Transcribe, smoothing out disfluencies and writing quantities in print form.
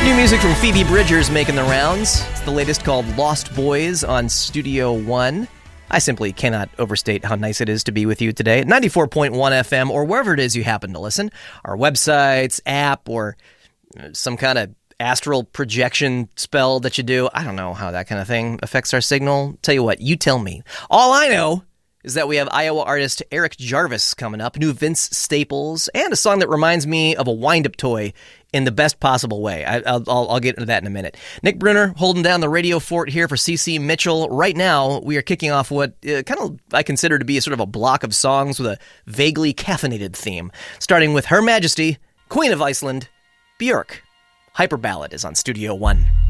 New music from Phoebe Bridgers making the rounds. It's the latest called Lost Boys on Studio One. I simply cannot overstate how nice it is to be with you today at 94.1 FM or wherever it is you happen to listen. Our websites, app, or some kind of astral projection spell that you do. I don't know how that kind of thing affects our signal. Tell you what, you tell me. All I know is that we have Iowa artist Eric Jarvis coming up, new Vince Staples, and a song that reminds me of a wind-up toy in the best possible way. I'll get into that in a minute. Nick Brunner holding down the radio fort here for CC Mitchell. Right now, we are kicking off what kind of I consider to be a sort of a block of songs with a vaguely caffeinated theme, starting with Her Majesty, Queen of Iceland, Björk. Hyper Ballad is on Studio One.